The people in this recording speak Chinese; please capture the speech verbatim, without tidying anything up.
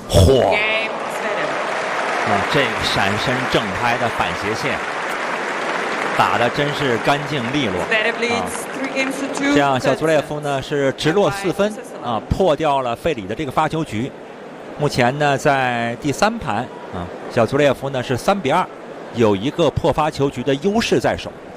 嚯！啊，这个闪身正拍的反斜线，打的真是干净利落啊！这样，小祖列夫呢是直落四分啊，破掉了费里的这个发球局。目前呢，在第三盘啊，小祖列夫呢是三比二，有一个破发球局的优势在手。